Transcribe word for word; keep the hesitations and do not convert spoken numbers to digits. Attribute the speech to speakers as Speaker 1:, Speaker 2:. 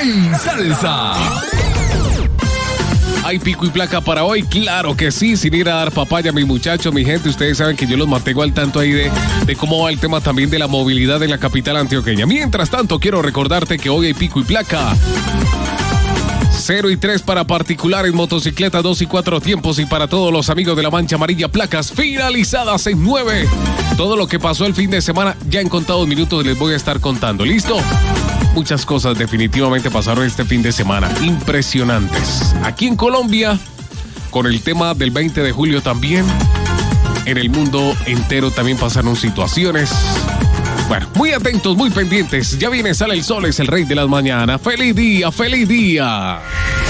Speaker 1: ¡Hay salsa! ¿Hay pico y placa para hoy? Claro que sí, sin ir a dar papaya a mi muchacho, mi gente. Ustedes saben que yo los mantengo al tanto ahí de, de cómo va el tema también de la movilidad en la capital antioqueña. Mientras tanto, quiero recordarte que hoy hay pico y placa. cero y tres para particulares, motocicleta dos y cuatro tiempos, y para todos los amigos de la mancha amarilla, placas finalizadas en nueve. Todo lo que pasó el fin de semana, ya en contados minutos les voy a estar contando. ¿Listo? Muchas cosas definitivamente pasaron este fin de semana, impresionantes. Aquí en Colombia, con el tema del veinte de julio también, en el mundo entero también pasaron situaciones. Bueno, muy atentos, muy pendientes. Ya viene, sale el sol, es el rey de las mañanas. ¡Feliz día, feliz día!